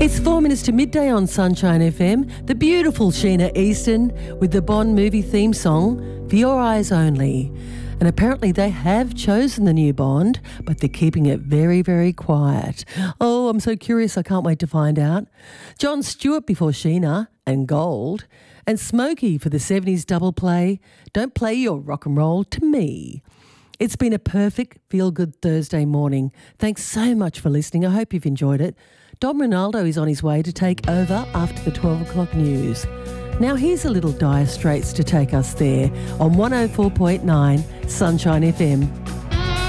It's 4 minutes to midday on Sunshine FM. The beautiful Sheena Easton with the Bond movie theme song, For Your Eyes Only. And apparently they have chosen the new Bond, but they're keeping it very, very quiet. Oh, I'm so curious, I can't wait to find out. John Stewart before Sheena and Gold, and Smokey for the 70s double play, Don't Play Your Rock and Roll to Me. It's been a perfect feel-good Thursday morning. Thanks so much for listening. I hope you've enjoyed it. Dom Ronaldo is on his way to take over after the 12 o'clock news. Now here's a little Dire Straits to take us there on 104.9 Sunshine FM.